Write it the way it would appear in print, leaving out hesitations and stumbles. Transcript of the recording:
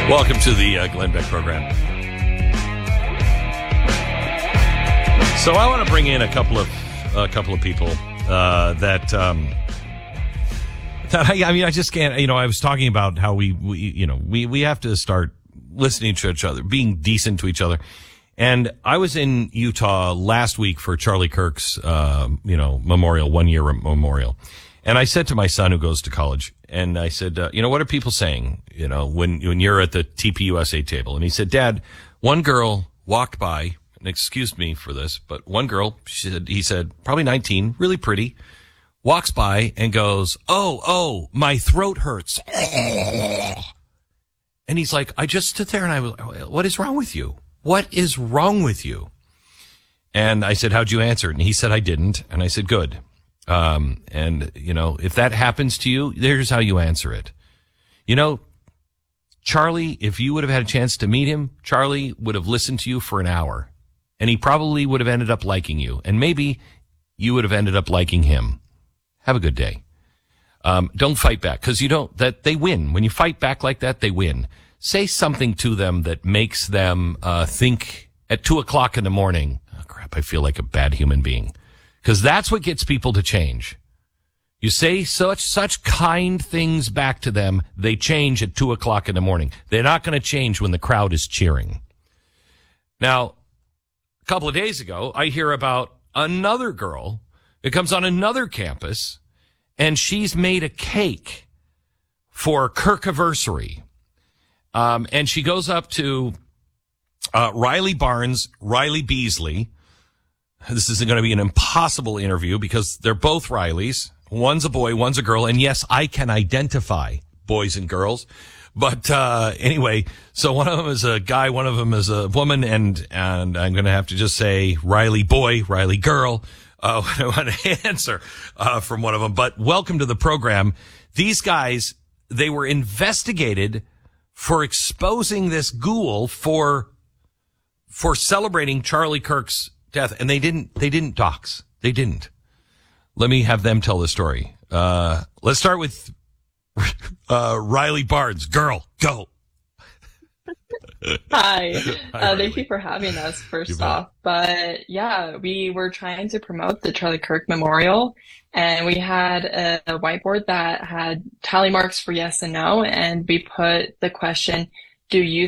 Welcome to the Glenn Beck program. So I want to bring in a couple of people that I just can't. I was talking about how we have to start listening to each other, being decent to each other. And I was in Utah last week for Charlie Kirk's memorial, 1 year memorial. And I said to my son who goes to college, and I said, what are people saying, when you're at the TPUSA table? And he said, Dad, one girl walked by, and excuse me for this, but one girl, he said, probably 19, really pretty, walks by and goes, oh, my throat hurts. And he's like, I just stood there and I was, what is wrong with you? What is wrong with you? And I said, how'd you answer? And he said, I didn't. And I said, good. If that happens to you, here's how you answer it. Charlie, if you would have had a chance to meet him, Charlie would have listened to you for an hour, and he probably would have ended up liking you, and maybe you would have ended up liking him. Have a good day. Don't fight back, because that they win. When you fight back like that, they win. Say something to them that makes them, think at 2:00 in the morning, oh crap, I feel like a bad human being. Because that's what gets people to change. You say such kind things back to them, they change at 2:00 in the morning. They're not going to change when the crowd is cheering. Now, a couple of days ago, I hear about another girl that comes on another campus, and she's made a cake for Kirkiversary. And she goes up to Riley Barnes, Riley Beasley. This is going to be an impossible interview because they're both Rileys. One's a boy, one's a girl. And yes, I can identify boys and girls. But anyway, so one of them is a guy, one of them is a woman. And I'm going to have to just say Riley boy, Riley girl. I want to answer from one of them. But welcome to the program. These guys, they were investigated for exposing this ghoul for celebrating Charlie Kirk's death, and they didn't dox. They didn't. Let me have them tell the story. Let's start with Riley Barnes. Girl, go. Hi. Thank you for having us, first off. But yeah, we were trying to promote the Charlie Kirk Memorial, and we had a whiteboard that had tally marks for yes and no, and we put the question, do you